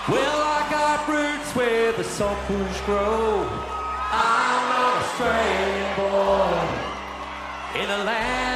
Well, I got roots where the saltbush grow. I'm an Australian boy in a land